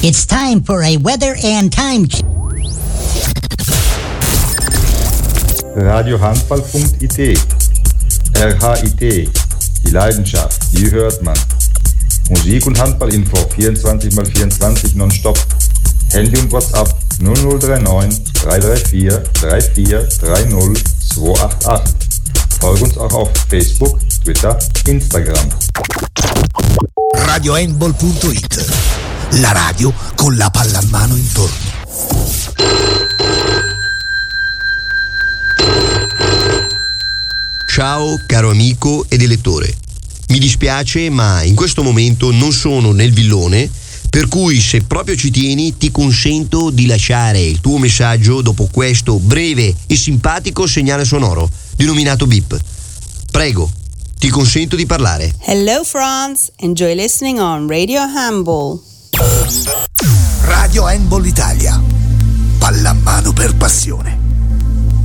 It's time for a weather and time check. Radiohandball.it RHIT, die Leidenschaft, die hört man. Musik- und Handballinfo 24x24 nonstop. Handy und WhatsApp 0039 334 3430 288. Folge uns auch auf Facebook, Twitter, Instagram. Radiohandball.it, la radio con la pallamano intorno. Ciao caro amico ed elettore, mi dispiace ma in questo momento non sono nel villone, per cui se proprio ci tieni ti consento di lasciare il tuo messaggio dopo questo breve e simpatico segnale sonoro denominato beep. Prego, ti consento di parlare. Hello France, enjoy listening on Radio Handball. Radio Handball Italia, pallamano.